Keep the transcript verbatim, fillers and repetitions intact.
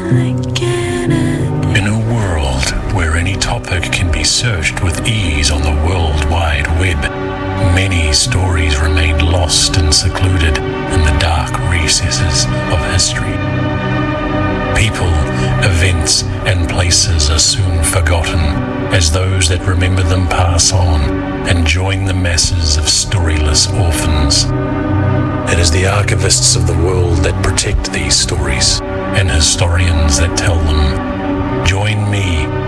In a world where any topic can be searched with ease on the World Wide Web, many stories remain lost and secluded in the dark recesses of history. People, events, and places are soon forgotten as those that remember them pass on and join the masses of storyless orphans. It is the archivists of the world that protect these stories and historians that tell them. Join me